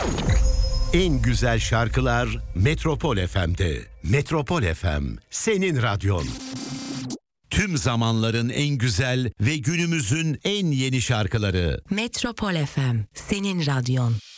En güzel şarkılar Metropol FM'de. Metropol FM, senin radyon. Tüm zamanların en güzel ve günümüzün en yeni şarkıları. Metropol FM, senin radyon.